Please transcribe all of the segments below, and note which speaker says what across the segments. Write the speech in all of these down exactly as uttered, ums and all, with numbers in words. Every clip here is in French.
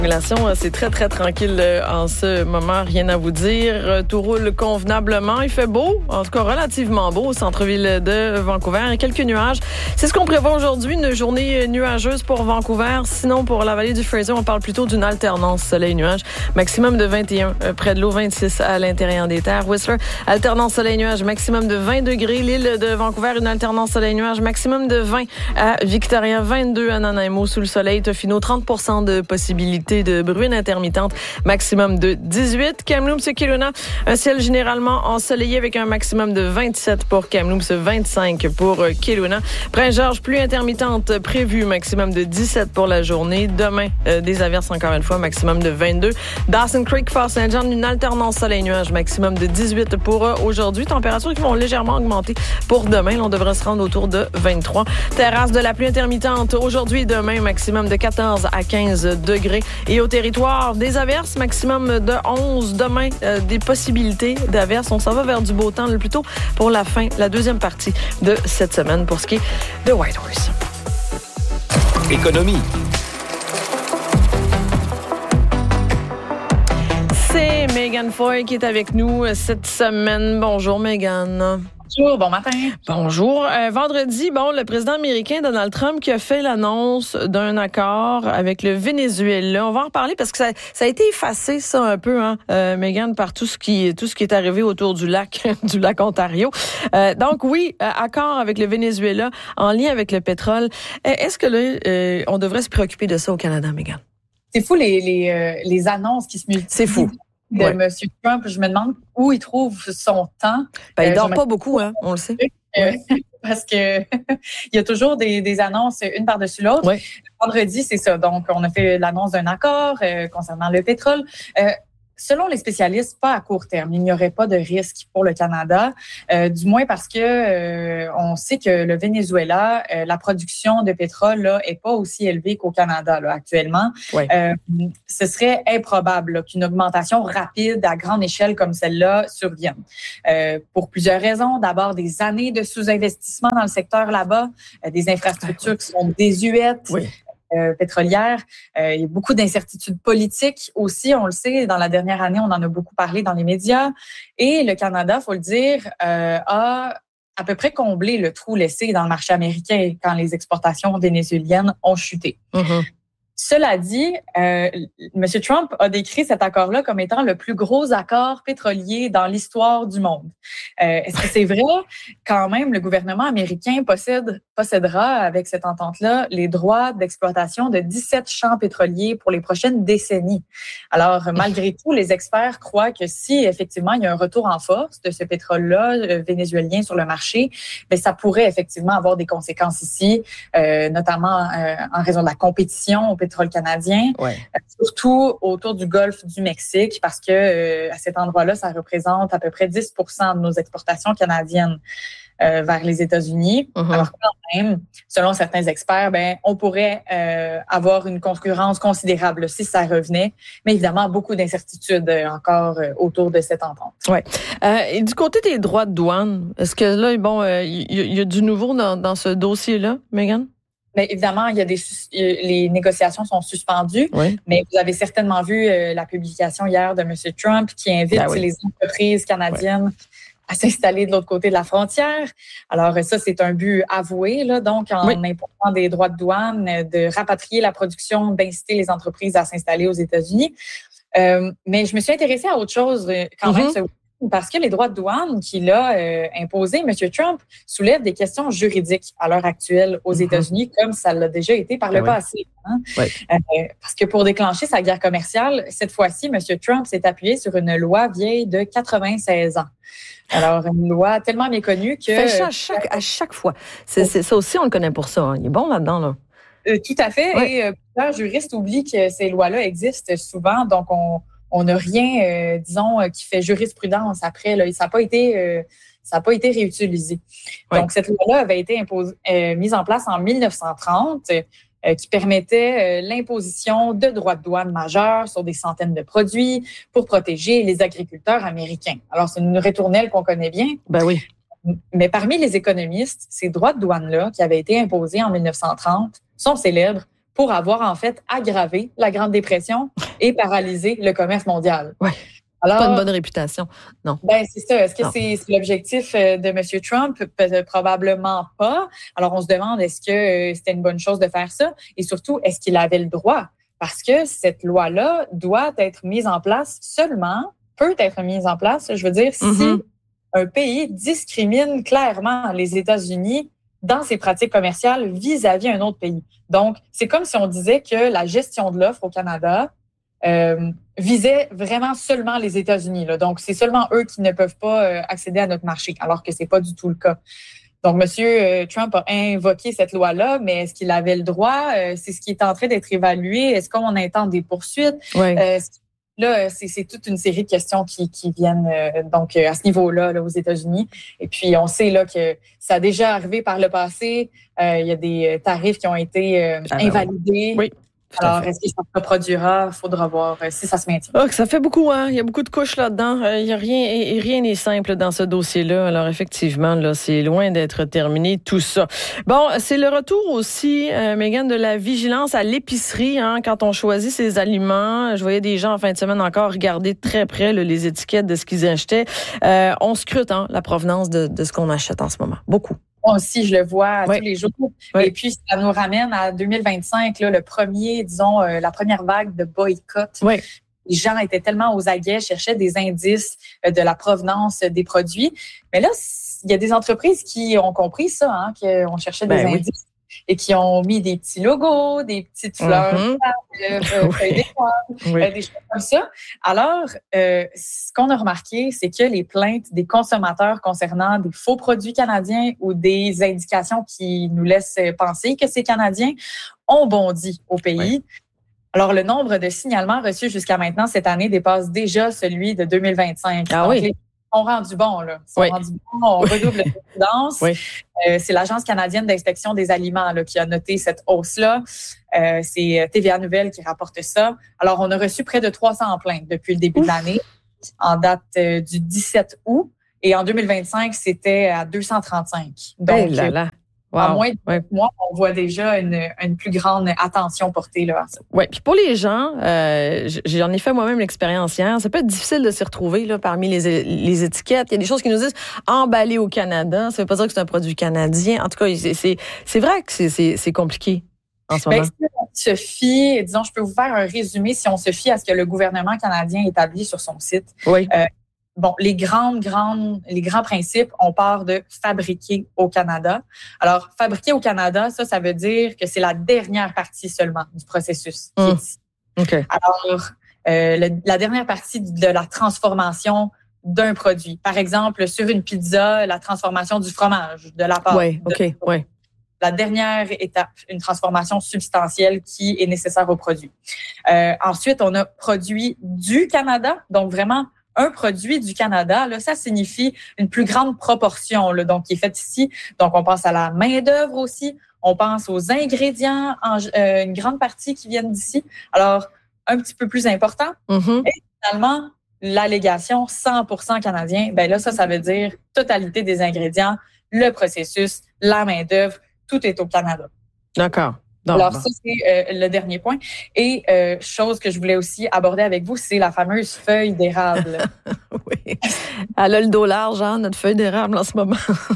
Speaker 1: C'est très, très tranquille en ce moment, rien à vous dire. Tout roule convenablement. Il fait beau, en tout cas relativement beau au centre-ville de Vancouver. Quelques nuages. C'est ce qu'on prévoit aujourd'hui, une journée nuageuse pour Vancouver. Sinon, pour la vallée du Fraser, on parle plutôt d'une alternance soleil-nuage. Maximum de vingt et un près de l'eau, vingt-six à l'intérieur des terres. Whistler, alternance soleil-nuage, maximum de vingt degrés. L'île de Vancouver, une alternance soleil-nuage, maximum de vingt à Victoria, vingt-deux à Nanaimo sous le soleil. Tofino, trente pour cent de possibilité de bruine intermittente, maximum de dix-huit. Kamloops et Kelowna, un ciel généralement ensoleillé avec un maximum de vingt-sept pour Kamloops, vingt-cinq pour Kelowna. Prince-Georges, pluie intermittente prévue, maximum de dix-sept pour la journée. Demain, euh, des averses encore une fois, maximum de vingt-deux. Dawson Creek, Fort-Saint-Jean, une alternance soleil-nuage, maximum de dix-huit pour euh, aujourd'hui. Températures qui vont légèrement augmenter pour demain. Là, on devrait se rendre autour de vingt-trois. Terrasse de la pluie intermittente aujourd'hui et demain, maximum de quatorze à quinze degrés. Et au territoire, des averses, maximum de onze. Demain, euh, des possibilités d'averses. On s'en va vers du beau temps, le plus tôt pour la fin, la deuxième partie de cette semaine pour ce qui est de Whitehorse.
Speaker 2: Économie.
Speaker 1: C'est Megan Foy qui est avec nous cette semaine. Bonjour, Megan.
Speaker 3: Bonjour, bon matin.
Speaker 1: Bonjour. Euh, vendredi, bon, le président américain Donald Trump qui a fait l'annonce d'un accord avec le Venezuela. On va en reparler parce que ça, ça a été effacé, ça, un peu, hein, euh, Megan, par tout ce qui, tout ce qui est arrivé autour du lac, du lac Ontario. Euh, donc, oui, euh, accord avec le Venezuela en lien avec le pétrole. Est-ce que là, euh, on devrait se préoccuper de ça au Canada, Megan?
Speaker 3: C'est fou, les, les, euh, les annonces qui se multiplient.
Speaker 1: C'est fou.
Speaker 3: De
Speaker 1: ouais.
Speaker 3: M. Trump, je me demande où il trouve son temps.
Speaker 1: Ben, il
Speaker 3: euh,
Speaker 1: dort pas beaucoup, hein, on le sait.
Speaker 3: Euh, parce que il y a toujours des, des annonces une par-dessus l'autre.
Speaker 1: Ouais.
Speaker 3: Vendredi, c'est ça. Donc, on a fait l'annonce d'un accord euh, concernant le pétrole. Euh, Selon les spécialistes, pas à court terme. Il n'y aurait pas de risque pour le Canada, euh, du moins parce que euh, on sait que le Venezuela, euh, la production de pétrole là est pas aussi élevée qu'au Canada là, actuellement.
Speaker 1: Ouais.
Speaker 3: Euh, ce serait improbable là, qu'une augmentation rapide à grande échelle comme celle-là survienne. Euh, pour plusieurs raisons. D'abord, des années de sous-investissement dans le secteur là-bas, euh, des infrastructures qui sont désuètes.
Speaker 1: Oui.
Speaker 3: Euh, pétrolière. Euh, il y a beaucoup d'incertitudes politiques aussi, on le sait. Dans la dernière année, on en a beaucoup parlé dans les médias. Et le Canada, faut le dire, euh, a à peu près comblé le trou laissé dans le marché américain quand les exportations vénézuéliennes ont chuté.
Speaker 1: Mm-hmm.
Speaker 3: Cela dit, euh, M. Trump a décrit cet accord-là comme étant le plus gros accord pétrolier dans l'histoire du monde. Euh, est-ce que c'est vrai? Quand même, le gouvernement américain possède, possédera avec cette entente-là les droits d'exploitation de dix-sept champs pétroliers pour les prochaines décennies. Alors, malgré tout, les experts croient que si effectivement il y a un retour en force de ce pétrole-là euh, vénézuélien sur le marché, bien, ça pourrait effectivement avoir des conséquences ici, euh, notamment euh, en raison de la compétition au pétrole canadien,
Speaker 1: ouais.
Speaker 3: euh, surtout autour du golfe du Mexique, parce que euh, à cet endroit-là, ça représente à peu près dix pour cent de nos exportations canadiennes euh, vers les États-Unis. Mm-hmm. Alors quand même, selon certains experts, ben on pourrait euh, avoir une concurrence considérable si ça revenait, mais évidemment beaucoup d'incertitudes euh, encore euh, autour de cette entente.
Speaker 1: Ouais. Euh, et du côté des droits de douane, est-ce que là, bon, il euh, y, y a du nouveau dans, dans ce dossier-là, Megan?
Speaker 3: Bien, évidemment, il y a des les négociations sont suspendues, oui. Mais vous avez certainement vu euh, la publication hier de M. Trump qui invite ben oui. les entreprises canadiennes oui. à s'installer de l'autre côté de la frontière. Alors ça, c'est un but avoué, là, donc en oui. imposant des droits de douane, de rapatrier la production, d'inciter les entreprises à s'installer aux États-Unis. Euh, mais je me suis intéressée à autre chose quand mm-hmm. même. Ce parce que les droits de douane qu'il a euh, imposés, M. Trump, soulèvent des questions juridiques à l'heure actuelle aux mm-hmm. États-Unis, comme ça l'a déjà été par le oui. passé. Hein? Oui. Euh, parce que pour déclencher sa guerre commerciale, cette fois-ci, M. Trump s'est appuyé sur une loi vieille de quatre-vingt-seize ans. Alors, une loi tellement méconnue que...
Speaker 1: Fait ça à chaque, à chaque fois. C'est, c'est, ça aussi, on le connaît pour ça. Hein. Il est bon là-dedans, là.
Speaker 3: Euh, tout à fait. Oui. Et euh, plusieurs juristes oublient que ces lois-là existent souvent, donc on... On n'a rien, euh, disons, euh, qui fait jurisprudence après. Là. Ça n'a pas été, euh, ça n'a pas été réutilisé. Oui. Donc, cette loi-là avait été imposée, euh, mise en place en dix-neuf cent trente, euh, qui permettait euh, l'imposition de droits de douane majeurs sur des centaines de produits pour protéger les agriculteurs américains. Alors, c'est une ritournelle qu'on connaît bien.
Speaker 1: Ben oui.
Speaker 3: Mais parmi les économistes, ces droits de douane-là, qui avaient été imposés en dix-neuf cent trente, sont célèbres pour avoir en fait aggravé la Grande Dépression et paralysé le commerce mondial.
Speaker 1: Ouais. Alors, pas une bonne réputation, non.
Speaker 3: Ben c'est ça. Est-ce que c'est, c'est l'objectif de M. Trump? Peut- probablement pas. Alors, on se demande, est-ce que c'était une bonne chose de faire ça? Et surtout, est-ce qu'il avait le droit? Parce que cette loi-là doit être mise en place seulement, peut être mise en place, je veux dire, si mm-hmm. un pays discrimine clairement les États-Unis dans ses pratiques commerciales vis-à-vis un autre pays. Donc, c'est comme si on disait que la gestion de l'offre au Canada euh, visait vraiment seulement les États-Unis. Là. Donc, c'est seulement eux qui ne peuvent pas euh, accéder à notre marché, alors que c'est pas du tout le cas. Donc, M. Trump a invoqué cette loi-là, mais est-ce qu'il avait le droit? Euh, c'est ce qui est en train d'être évalué. Est-ce qu'on intente des poursuites?
Speaker 1: Oui.
Speaker 3: Euh, là, c'est, c'est toute une série de questions qui, qui viennent euh, donc à ce niveau-là là, aux États-Unis. Et puis, on sait là que ça a déjà arrivé par le passé. Euh, il y a des tarifs qui ont été euh, ah, invalidés.
Speaker 1: Oui.
Speaker 3: Alors, est-ce que ça se reproduira? Il faudra voir euh, si ça se maintient.
Speaker 1: Oh, ça fait beaucoup, hein? Il y a beaucoup de couches là-dedans. Euh, il y a rien, et rien n'est simple dans ce dossier-là. Alors, effectivement, là, c'est loin d'être terminé, tout ça. Bon, c'est le retour aussi, euh, Mégane, de la vigilance à l'épicerie, hein, quand on choisit ses aliments. Je voyais des gens en fin de semaine encore regarder de très près là, les étiquettes de ce qu'ils achetaient. Euh, on scrute, hein, la provenance de, de ce qu'on achète en ce moment. Beaucoup.
Speaker 3: Moi aussi, je le vois
Speaker 1: oui.
Speaker 3: tous les jours.
Speaker 1: Oui.
Speaker 3: Et puis, ça nous ramène à deux mille vingt-cinq, là, le premier, disons, euh, la première vague de boycott.
Speaker 1: Oui.
Speaker 3: Les gens étaient tellement aux aguets, cherchaient des indices euh, de la provenance des produits. Mais là, il y a des entreprises qui ont compris ça, hein, qu'on cherchait des ben, indices. Oui. Et qui ont mis des petits logos, des petites fleurs, mm-hmm. euh, euh, oui. des poils, oui. euh, des choses comme ça. Alors, euh, ce qu'on a remarqué, c'est que les plaintes des consommateurs concernant des faux produits canadiens ou des indications qui nous laissent penser que c'est canadien ont bondi au pays. Oui. Alors, le nombre de signalements reçus jusqu'à maintenant cette année dépasse déjà celui de deux mille vingt-cinq.
Speaker 1: Ah
Speaker 3: Donc,
Speaker 1: oui.
Speaker 3: Les sont rendus bons, là. Ils sont
Speaker 1: oui.
Speaker 3: rendus bons, on redouble de prudence.
Speaker 1: Oui.
Speaker 3: Euh, c'est l'Agence canadienne d'inspection des aliments là, qui a noté cette hausse-là. Euh, c'est T V A Nouvelles qui rapporte ça. Alors, on a reçu près de trois cents plaintes depuis le début Ouf. de l'année, en date euh, du dix-sept août. Et en deux mille vingt-cinq, c'était à deux cent trente-cinq. Donc,
Speaker 1: hey là là. Wow.
Speaker 3: En moins de
Speaker 1: ouais.
Speaker 3: mois, on voit déjà une, une plus grande attention portée là, à ça.
Speaker 1: Oui, puis pour les gens, euh, j'en ai fait moi-même l'expérience hier. Ça peut être difficile de s'y retrouver là, parmi les, les étiquettes. Il y a des choses qui nous disent emballé au Canada. Ça ne veut pas dire que c'est un produit canadien. En tout cas, c'est, c'est, c'est vrai que c'est, c'est, c'est compliqué en ce moment.
Speaker 3: Ben, si on se fie, disons, je peux vous faire un résumé si on se fie à ce que le gouvernement canadien établit sur son site.
Speaker 1: Oui.
Speaker 3: Euh, Bon, les grandes, grandes, les grands principes, on part de fabriquer au Canada. Alors, fabriquer au Canada, ça, ça veut dire que c'est la dernière partie seulement du processus qui
Speaker 1: mmh.
Speaker 3: est ici.
Speaker 1: Okay.
Speaker 3: Alors, euh, le, la dernière partie de la transformation d'un produit. Par exemple, sur une pizza, la transformation du fromage, de la pâte.
Speaker 1: Oui, OK, oui.
Speaker 3: La dernière étape, une transformation substantielle qui est nécessaire au produit. Euh, ensuite, on a produit du Canada, donc vraiment un produit du Canada, là, ça signifie une plus grande proportion, là, donc qui est faite ici. Donc, on pense à la main-d'œuvre aussi. On pense aux ingrédients, en, euh, une grande partie qui viennent d'ici. Alors, un petit peu plus important.
Speaker 1: Mm-hmm.
Speaker 3: Et finalement, l'allégation cent pour cent canadien, ben là, ça, ça veut dire totalité des ingrédients, le processus, la main-d'œuvre, tout est au Canada.
Speaker 1: D'accord.
Speaker 3: Non, Alors, bon. ça, c'est euh, le dernier point. Et euh, chose que je voulais aussi aborder avec vous, c'est la fameuse feuille d'érable.
Speaker 1: Oui. Elle a le dos large, hein, notre feuille d'érable en ce moment.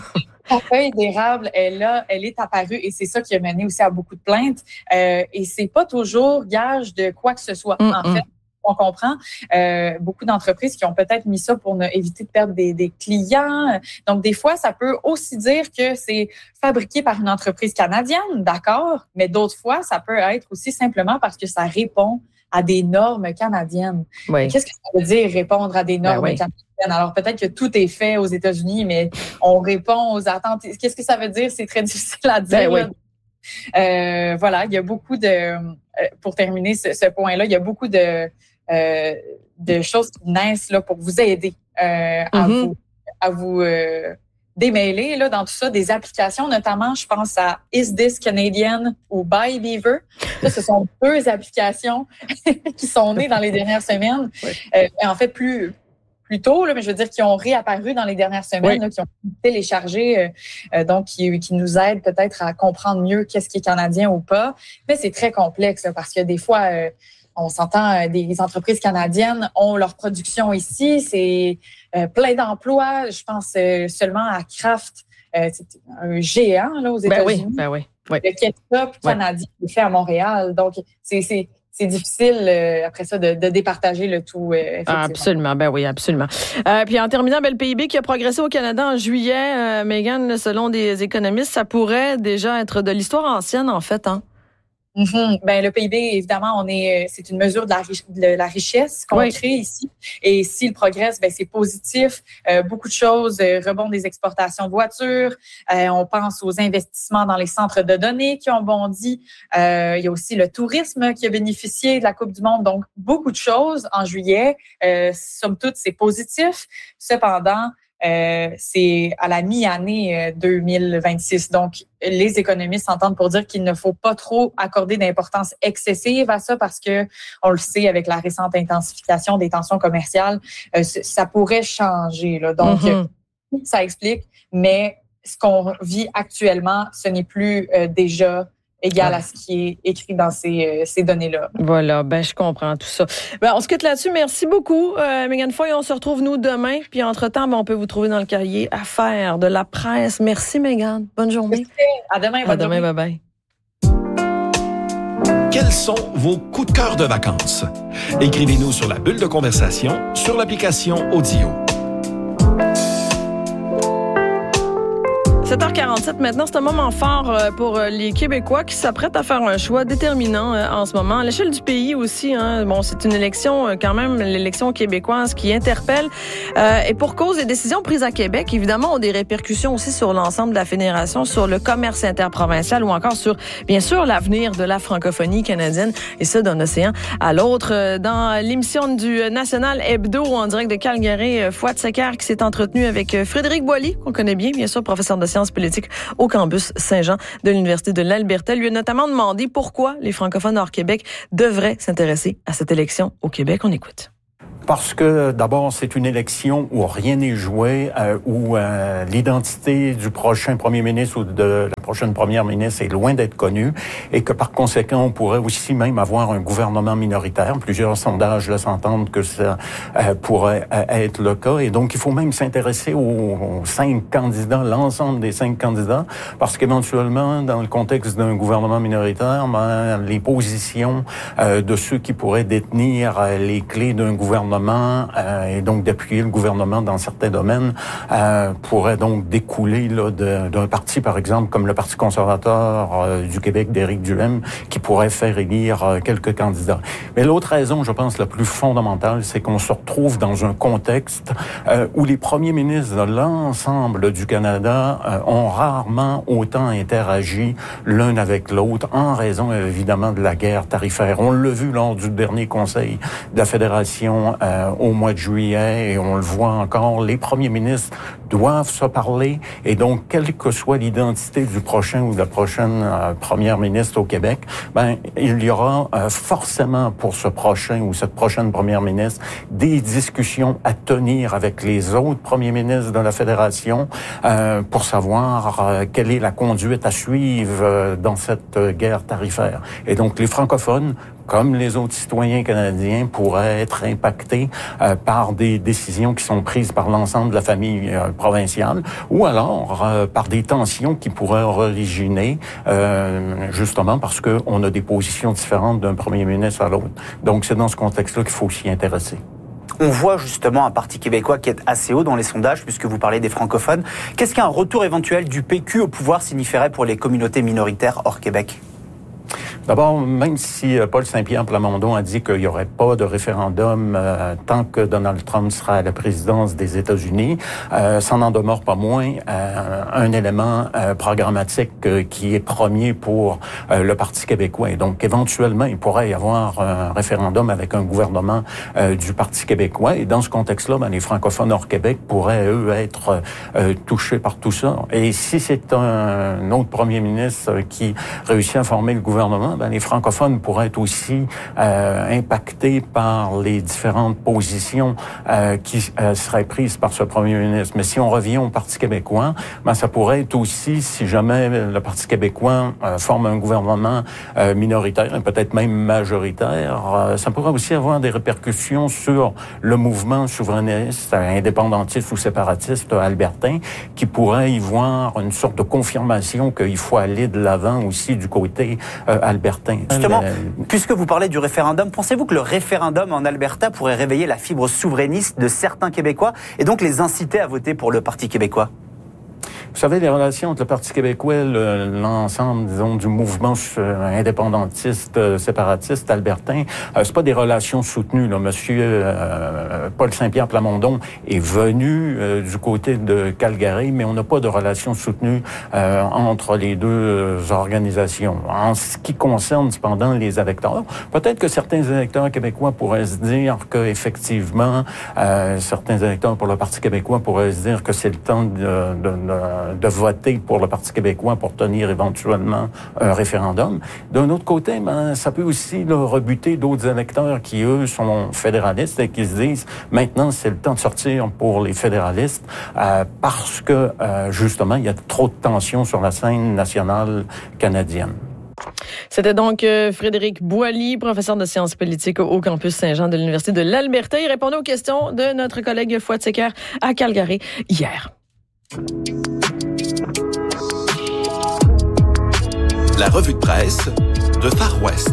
Speaker 3: La feuille d'érable, elle, là, elle est apparue et c'est ça qui a mené aussi à beaucoup de plaintes. Euh, et c'est pas toujours gage de quoi que ce soit. Mm-hmm. En fait, on comprend euh, beaucoup d'entreprises qui ont peut-être mis ça pour ne, éviter de perdre des, des clients. Donc, des fois, ça peut aussi dire que c'est fabriqué par une entreprise canadienne, d'accord, mais d'autres fois, ça peut être aussi simplement parce que ça répond à des normes canadiennes.
Speaker 1: Oui.
Speaker 3: Qu'est-ce que ça veut dire répondre à des normes ben oui. canadiennes? Alors, peut-être que tout est fait aux États-Unis, mais on répond aux attentes. Qu'est-ce que ça veut dire? C'est très difficile à dire.
Speaker 1: Ben oui.
Speaker 3: euh, voilà, il y a beaucoup de... Euh, pour terminer ce, ce point-là, il y a beaucoup de... Euh, de choses qui naissent là pour vous aider euh, à mm-hmm. vous à vous euh, démêler là dans tout ça, des applications notamment, je pense à Is This Canadian ou Buy Beaver. Ça, ce sont deux applications qui sont nées dans les dernières semaines.
Speaker 1: Oui.
Speaker 3: Euh, en fait, plus plus tôt, là, mais je veux dire qui ont réapparu dans les dernières semaines, oui. là, qui ont téléchargé, euh, donc qui, qui nous aident peut-être à comprendre mieux qu'est-ce qui est canadien ou pas. Mais c'est très complexe là, parce que des fois, euh, on s'entend, euh, des entreprises canadiennes ont leur production ici, c'est euh, plein d'emplois. Je pense euh, seulement à Kraft, euh, c'est un géant là, aux
Speaker 1: ben
Speaker 3: États-Unis.
Speaker 1: Oui, ben oui, oui.
Speaker 3: Le ketchup canadien oui. est fait à Montréal, donc c'est c'est C'est difficile, euh, après ça, de, de départager le tout. Euh,
Speaker 1: ah, absolument, ben oui, absolument. Euh, puis en terminant, ben, le P I B qui a progressé au Canada en juillet, euh, Megan, selon des économistes, ça pourrait déjà être de l'histoire ancienne, en fait, hein?
Speaker 3: Mm-hmm. Ben le P I B, évidemment, on est, c'est une mesure de la, de la richesse qu'on oui. crée ici. Et s'il progresse, ben c'est positif. Euh, beaucoup de choses, euh, rebond des exportations de voitures. Euh, on pense aux investissements dans les centres de données qui ont bondi. Euh, il y a aussi le tourisme qui a bénéficié de la Coupe du Monde. Donc, beaucoup de choses en juillet. Euh, somme toute, c'est positif. Cependant, Euh, c'est à la mi-année deux mille vingt-six. Donc, les économistes s'entendent pour dire qu'il ne faut pas trop accorder d'importance excessive à ça parce que, on le sait, avec la récente intensification des tensions commerciales, euh, ça pourrait changer, là. Donc, mm-hmm. ça explique, mais ce qu'on vit actuellement, ce n'est plus euh, déjà égal ouais. à ce qui est écrit dans ces, euh, ces données-là.
Speaker 1: Voilà, ben je comprends tout ça. Ben, on se quitte là-dessus. Merci beaucoup, euh, Megan Foy. On se retrouve, nous, demain. Puis, entre-temps, ben, on peut vous trouver dans le cahier Affaires de la presse. Merci, Megan. Bonne journée.
Speaker 3: À demain.
Speaker 1: À demain. Bye-bye.
Speaker 2: Quels sont vos coups de cœur de vacances? Écrivez-nous sur la bulle de conversation sur l'application Audio.
Speaker 1: sept heures quarante-sept maintenant, c'est un moment fort pour les Québécois qui s'apprêtent à faire un choix déterminant en ce moment. À l'échelle du pays aussi, hein, bon, c'est une élection quand même, l'élection québécoise qui interpelle. Euh, et pour cause, les décisions prises à Québec, évidemment, ont des répercussions aussi sur l'ensemble de la fédération, sur le commerce interprovincial ou encore sur, bien sûr, l'avenir de la francophonie canadienne, et ça d'un océan à l'autre. Dans l'émission du National Hebdo en direct de Calgary, Fouad Secker qui s'est entretenu avec Frédéric Boily, qu'on connaît bien, bien sûr, professeur de sciences politiques au campus Saint-Jean de l'Université de l'Alberta, lui a notamment demandé pourquoi les francophones hors Québec devraient s'intéresser à cette élection au Québec. On écoute.
Speaker 4: Parce que, d'abord, c'est une élection où rien n'est joué, euh, où euh, l'identité du prochain premier ministre ou de la prochaine première ministre est loin d'être connue et que, par conséquent, on pourrait aussi même avoir un gouvernement minoritaire. Plusieurs sondages laissent entendre que ça euh, pourrait euh, être le cas. Et donc, il faut même s'intéresser aux, aux cinq candidats, l'ensemble des cinq candidats, parce qu'éventuellement, dans le contexte d'un gouvernement minoritaire, ben, les positions euh, de ceux qui pourraient détenir euh, les clés d'un gouvernement Euh, et donc d'appuyer le gouvernement dans certains domaines euh, pourrait donc découler là, de, d'un parti, par exemple, comme le Parti conservateur euh, du Québec d'Éric Duhaime, qui pourrait faire élire euh, quelques candidats. Mais l'autre raison, je pense, la plus fondamentale, c'est qu'on se retrouve dans un contexte euh, où les premiers ministres de l'ensemble du Canada euh, ont rarement autant interagi l'un avec l'autre, en raison, évidemment, de la guerre tarifaire. On l'a vu lors du dernier conseil de la Fédération Euh, au mois de juillet, et on le voit encore, les premiers ministres doivent se parler, et donc, quelle que soit l'identité du prochain ou de la prochaine euh, première ministre au Québec, ben, il y aura euh, forcément pour ce prochain ou cette prochaine première ministre des discussions à tenir avec les autres premiers ministres de la Fédération euh, pour savoir euh, quelle est la conduite à suivre euh, dans cette euh, guerre tarifaire. Et donc, les francophones, comme les autres citoyens canadiens, pourraient être impactés euh, par des décisions qui sont prises par l'ensemble de la famille euh, provinciale, ou alors euh, par des tensions qui pourraient originer, euh, justement parce qu'on a des positions différentes d'un premier ministre à l'autre. Donc, c'est dans ce contexte-là qu'il faut s'y intéresser.
Speaker 5: On voit justement un parti québécois qui est assez haut dans les sondages, puisque vous parlez des francophones. Qu'est-ce qu'un retour éventuel du P Q au pouvoir signifierait pour les communautés minoritaires hors Québec?
Speaker 4: D'abord, même si Paul Saint-Pierre Plamondon a dit qu'il n'y aurait pas de référendum euh, tant que Donald Trump sera à la présidence des États-Unis, euh, ça n'en demeure pas moins euh, un élément euh, programmatique euh, qui est premier pour euh, le Parti québécois. Et donc, éventuellement, il pourrait y avoir un référendum avec un gouvernement euh, du Parti québécois. Et dans ce contexte-là, ben, les francophones hors Québec pourraient, eux, être euh, touchés par tout ça. Et si c'est un, un autre premier ministre qui réussit à former le gouvernement gouvernement, ben, les francophones pourraient être aussi euh, impactés par les différentes positions euh, qui euh, seraient prises par ce premier ministre. Mais si on revient au Parti québécois, ben, ça pourrait être aussi, si jamais le Parti québécois euh, forme un gouvernement euh, minoritaire, et peut-être même majoritaire, euh, ça pourrait aussi avoir des répercussions sur le mouvement souverainiste, indépendantiste ou séparatiste albertain, qui pourrait y voir une sorte de confirmation qu'il faut aller de l'avant aussi du côté euh, albertain.
Speaker 5: Justement, euh, puisque vous parlez du référendum, pensez-vous que le référendum en Alberta pourrait réveiller la fibre souverainiste de certains Québécois et donc les inciter à voter pour le Parti québécois?
Speaker 4: Vous savez, les relations entre le Parti québécois, le, l'ensemble, disons, du mouvement euh, indépendantiste, euh, séparatiste, albertain, euh, c'est pas des relations soutenues. Là. Monsieur euh, Paul Saint-Pierre Plamondon est venu euh, du côté de Calgary, mais on n'a pas de relations soutenues euh, entre les deux euh, organisations. En ce qui concerne, cependant, les électeurs, peut-être que certains électeurs québécois pourraient se dire qu'effectivement, euh, certains électeurs pour le Parti québécois pourraient se dire que c'est le temps de, de, de de voter pour le Parti québécois pour tenir éventuellement un référendum. D'un autre côté, ben, ça peut aussi là, rebuter d'autres électeurs qui, eux, sont fédéralistes et qui se disent maintenant, c'est le temps de sortir pour les fédéralistes euh, parce que, euh, justement, il y a trop de tensions sur la scène nationale canadienne.
Speaker 1: C'était donc euh, Frédéric Boily, professeur de sciences politiques au campus Saint-Jean de l'Université de l'Alberta. Il répondait aux questions de notre collègue Fouad Secker à Calgary hier.
Speaker 2: La revue de presse de Far West.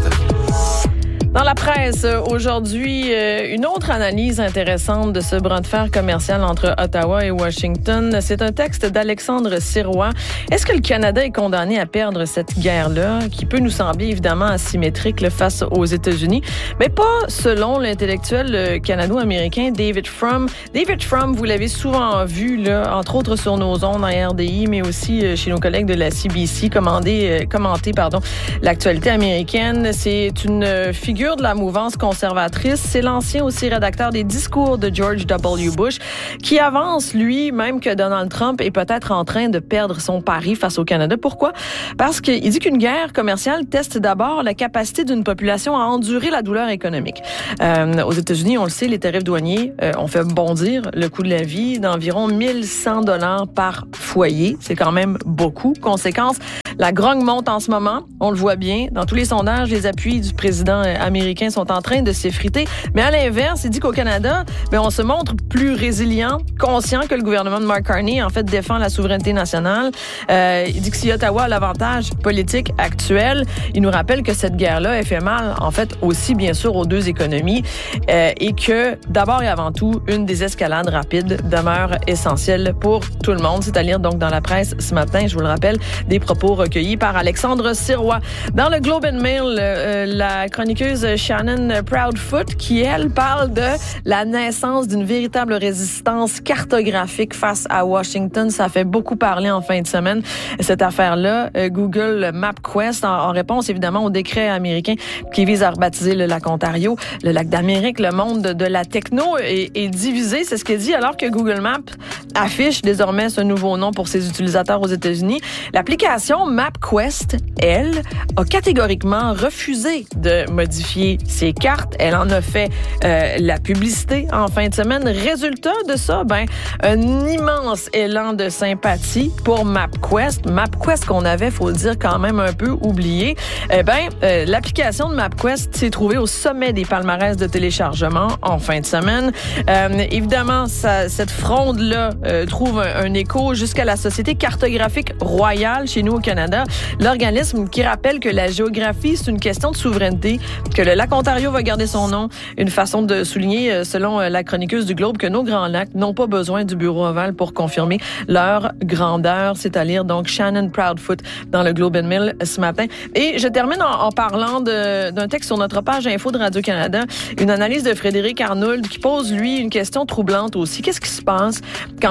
Speaker 1: Dans la presse, aujourd'hui, une autre analyse intéressante de ce bras de fer commercial entre Ottawa et Washington. C'est un texte d'Alexandre Sirois. Est-ce que le Canada est condamné à perdre cette guerre-là, qui peut nous sembler évidemment asymétrique là, face aux États-Unis? Mais pas selon l'intellectuel canado-américain David Frum. David Frum, vous l'avez souvent vu, là, entre autres sur nos ondes en R D I, mais aussi chez nos collègues de la C B C, commenter, commenter pardon, l'actualité américaine. C'est une figure de la mouvance conservatrice. C'est l'ancien aussi rédacteur des discours de George W. Bush qui avance, lui, même que Donald Trump est peut-être en train de perdre son pari face au Canada. Pourquoi? Parce qu'il dit qu'une guerre commerciale teste d'abord la capacité d'une population à endurer la douleur économique. Euh, aux États-Unis, on le sait, les tarifs douaniers euh, ont fait bondir le coût de la vie d'environ mille cent dollars par foyer. C'est quand même beaucoup. Conséquence, la grogne monte en ce moment. On le voit bien. Dans tous les sondages, les appuis du président américain sont en train de s'effriter. Mais à l'inverse, il dit qu'au Canada, ben, on se montre plus résilient, conscient que le gouvernement de Mark Carney, en fait, défend la souveraineté nationale. Euh, il dit que si Ottawa a l'avantage politique actuel, il nous rappelle que cette guerre-là, elle fait mal, en fait, aussi, bien sûr, aux deux économies euh, et que, d'abord et avant tout, une désescalade rapide demeure essentielle pour tout le monde. C'est à lire, donc, dans la presse ce matin, je vous le rappelle, des propos recueillis par Alexandre Sirois. Dans le Globe and Mail, euh, la chroniqueuse Shannon Proudfoot, qui, elle, parle de la naissance d'une véritable résistance cartographique face à Washington. Ça fait beaucoup parler en fin de semaine, cette affaire-là. Euh, Google MapQuest, en, en réponse, évidemment, au décret américain qui vise à rebaptiser le lac Ontario, le lac d'Amérique. Le monde de, de la techno est, est divisé, c'est ce qu'elle dit, alors que Google Maps affiche désormais ce nouveau nom pour ses utilisateurs aux États-Unis. L'application MapQuest, elle, a catégoriquement refusé de modifier ses cartes. Elle en a fait euh, la publicité en fin de semaine. Résultat de ça, ben, un immense élan de sympathie pour MapQuest. MapQuest qu'on avait, faut le dire, quand même un peu oublié. Eh ben, euh, l'application de MapQuest s'est trouvée au sommet des palmarès de téléchargement en fin de semaine. Euh, évidemment, ça, cette fronde-là euh, trouve un, un écho jusqu'à la Société cartographique royale chez nous au Canada. L'organisme qui rappelle que la géographie, c'est une question de souveraineté, que le lac Ontario va garder son nom. Une façon de souligner, selon la chroniqueuse du Globe, que nos grands lacs n'ont pas besoin du bureau ovale pour confirmer leur grandeur. C'est à lire, donc, Shannon Proudfoot dans le Globe and Mail ce matin. Et je termine en, en parlant de, d'un texte sur notre page info de Radio-Canada, une analyse de Frédéric Arnould qui pose, lui, une question troublante aussi. Qu'est-ce qui se passe quand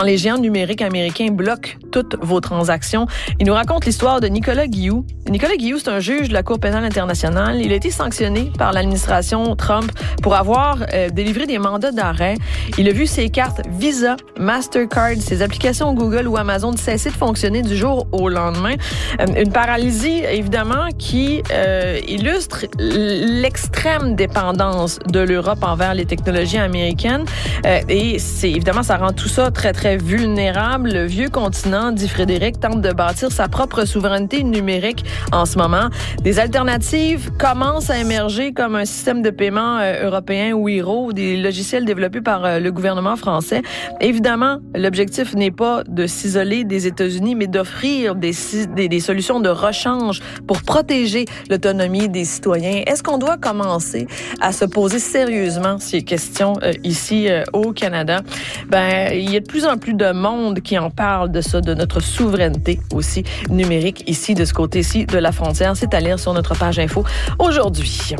Speaker 1: quand les géants numériques américains bloquent toutes vos transactions. Il nous raconte l'histoire de Nicolas Guilloux. Nicolas Guilloux, c'est un juge de la Cour pénale internationale. Il a été sanctionné par l'administration Trump pour avoir euh, délivré des mandats d'arrêt. Il a vu ses cartes Visa, Mastercard, ses applications Google ou Amazon cesser de fonctionner du jour au lendemain. Euh, une paralysie, évidemment, qui euh, illustre l'extrême dépendance de l'Europe envers les technologies américaines. Euh, et c'est évidemment, ça rend tout ça très, très vulnérable. Le vieux continent, dit Frédéric, tente de bâtir sa propre souveraineté numérique en ce moment. Des alternatives commencent à émerger comme un système de paiement euh, européen Wero ou des logiciels développés par euh, le gouvernement français. Évidemment, l'objectif n'est pas de s'isoler des États-Unis, mais d'offrir des, des, des solutions de rechange pour protéger l'autonomie des citoyens. Est-ce qu'on doit commencer à se poser sérieusement ces questions euh, ici euh, au Canada? Ben, il y a de plus en plus de monde qui en parle de ça, de notre souveraineté aussi numérique ici, de ce côté-ci de la frontière. C'est à lire sur notre page info aujourd'hui.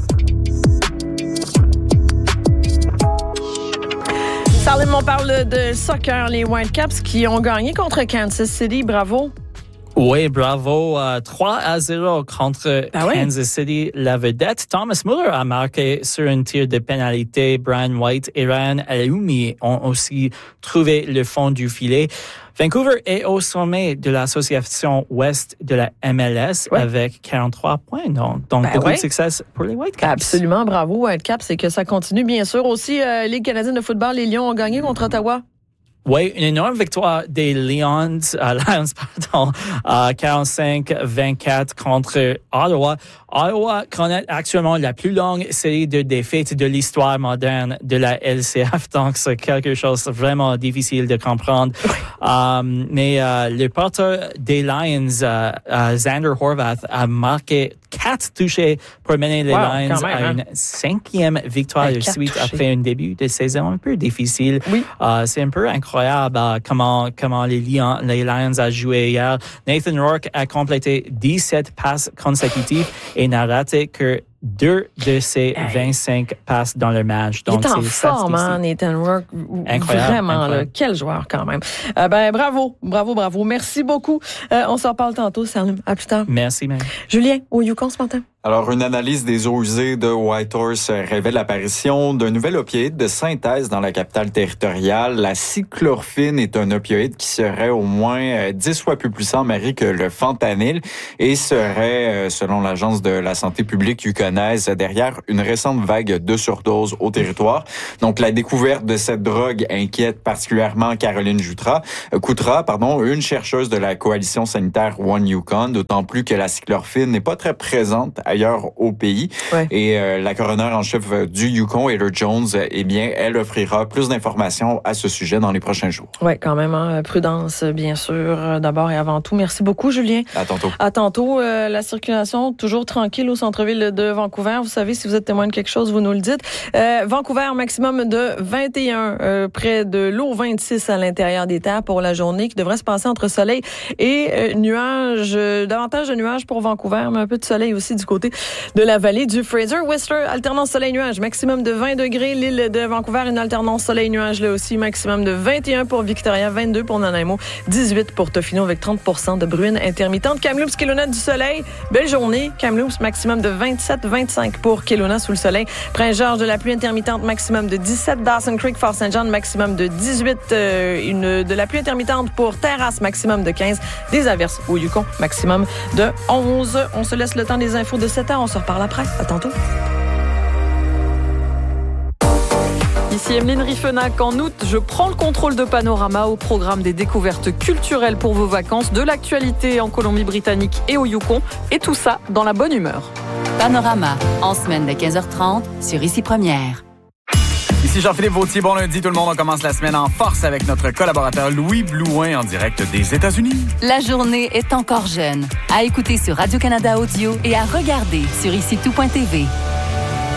Speaker 1: Salim, on parle de soccer, les Whitecaps qui ont gagné contre Kansas City. Bravo.
Speaker 6: Oui, bravo. Uh, trois à zéro contre
Speaker 1: ah
Speaker 6: Kansas
Speaker 1: oui?
Speaker 6: City. La vedette, Thomas Muller, a marqué sur un tir de pénalité. Brian White et Ryan Alaoumi ont aussi trouvé le fond du filet. Vancouver est au sommet de l'association Ouest de la M L S ouais. avec quarante-trois points. Donc, donc ben beaucoup ouais. de succès pour les Whitecaps.
Speaker 1: Absolument, bravo Whitecaps. Et que ça continue, bien sûr. Aussi, euh, Ligue canadienne de football, les Lions ont gagné contre Ottawa.
Speaker 6: Oui, une énorme victoire des Lions, euh, Lions pardon, euh, quarante-cinq vingt-quatre contre Ottawa. Ottawa connaît actuellement la plus longue série de défaites de l'histoire moderne de la L C F, donc c'est quelque chose de vraiment difficile de comprendre. euh, mais euh, le porteur des Lions, euh, euh, Xander Horvath, a marqué quatre touchés pour mener les wow, Lions même, à hein? une cinquième victoire de suite touchés. Après un début de saison un peu difficile.
Speaker 1: Oui.
Speaker 6: Euh, c'est un peu incroyable euh, comment comment les Lions, les Lions a joué hier. Nathan Rourke a complété dix-sept passes consécutives et n'a raté que deux de ses vingt-cinq passes dans le match. Donc,
Speaker 1: il est en forme, hein, Nathan Rourke.
Speaker 6: Incroyable.
Speaker 1: Vraiment,
Speaker 6: incroyable.
Speaker 1: Là, quel joueur quand même. Euh, ben, bravo, bravo, bravo. Merci beaucoup. Euh, on s'en reparle tantôt, Salim. À plus tard.
Speaker 6: Merci, même.
Speaker 1: Julien, au Yukon ce matin.
Speaker 7: Alors, une analyse des eaux usées de Whitehorse révèle l'apparition d'un nouvel opioïde de synthèse dans la capitale territoriale. La cyclorphine est un opioïde qui serait au moins dix fois plus puissant, Marie, que le fentanyl et serait, selon l'Agence de la santé publique yukonnaise, derrière une récente vague de surdoses au territoire. Donc, la découverte de cette drogue inquiète particulièrement Caroline Jutra, euh, Coutra, pardon, une chercheuse de la coalition sanitaire One Yukon, d'autant plus que la cyclorphine n'est pas très présente ailleurs au pays.
Speaker 1: Ouais.
Speaker 7: Et euh, la coroner en chef du Yukon, Heather Jones, eh bien, elle offrira plus d'informations à ce sujet dans les prochains jours.
Speaker 1: Oui, quand même, hein, prudence, bien sûr, d'abord et avant tout. Merci beaucoup, Julien.
Speaker 7: À tantôt.
Speaker 1: À tantôt. Euh, la circulation, toujours tranquille au centre-ville de Vancouver. Vous savez, si vous êtes témoin de quelque chose, vous nous le dites. Euh, Vancouver, maximum de vingt et un, euh, près de l'eau vingt-six à l'intérieur des terres pour la journée, qui devrait se passer entre soleil et euh, nuages. Euh, davantage de nuages pour Vancouver, mais un peu de soleil aussi du côté de la vallée du Fraser. Whistler, alternance soleil-nuage, maximum de vingt degrés. L'île de Vancouver, une alternance soleil-nuage là aussi, maximum de vingt et un pour Victoria, vingt-deux pour Nanaimo, dix-huit pour Tofino avec trente pour cent de bruine intermittente. Kamloops, Kelowna, du soleil, belle journée. Kamloops, maximum de vingt-sept vingt-cinq pour Kelowna sous le soleil. Prince-Georges, de la pluie intermittente, maximum de dix-sept. Dawson Creek, Fort-Saint-Jean, maximum de dix-huit. Euh, une, de la pluie intermittente pour Terrasse, maximum de quinze. Des averses au Yukon, maximum de onze. On se laisse le temps des infos de sept heures. On se reparle après. À tantôt.
Speaker 8: Ici Emeline Riffenac. En août, je prends le contrôle de Panorama au programme des découvertes culturelles pour vos vacances, de l'actualité en Colombie-Britannique et au Yukon. Et tout ça dans la bonne humeur.
Speaker 9: Panorama, en semaine de quinze heures trente sur Ici Première.
Speaker 10: Ici Jean-Philippe Vautier, bon lundi tout le monde, on commence la semaine en force avec notre collaborateur Louis Blouin en direct des États-Unis.
Speaker 9: La journée est encore jeune. À écouter sur Radio-Canada Audio et à regarder sur ici tout point t v.